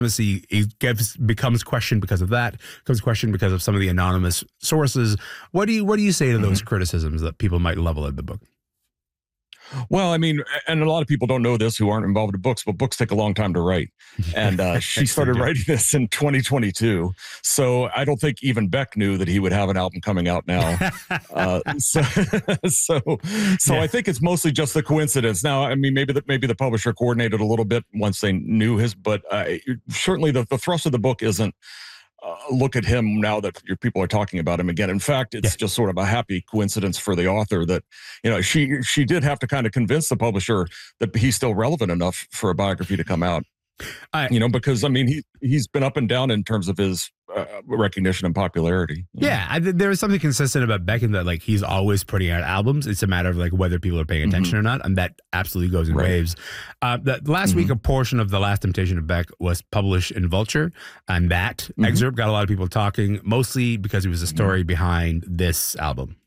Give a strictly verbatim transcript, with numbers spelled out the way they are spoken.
He, he gets, becomes questioned because of that, becomes questioned because of some of the anonymous sources. What do you what do you say to those mm-hmm. criticisms that people might level at the book? Well, I mean, and a lot of people don't know this who aren't involved in books, but books take a long time to write. And uh, she started writing this in twenty twenty-two. So I don't think even Beck knew that he would have an album coming out now. uh, so so, so yeah. I think it's mostly just the coincidence. Now, I mean, maybe the, maybe the publisher coordinated a little bit once they knew his, but uh, certainly the, the thrust of the book isn't, Uh, look at him now that your people are talking about him again. In fact, it's yeah. just sort of a happy coincidence for the author that, you know, she she did have to kind of convince the publisher that he's still relevant enough for a biography to come out. I, you know, because I mean, he he's been up and down in terms of his uh, recognition and popularity. Yeah, I, there was something consistent about Beck in that, like, he's always putting out albums. It's a matter of like whether people are paying attention mm-hmm. or not, and that absolutely goes in right. waves. Uh, the, last mm-hmm. week, a portion of The Last Temptation of Beck was published in Vulture, and that mm-hmm. excerpt got a lot of people talking, mostly because it was a story mm-hmm. behind this album.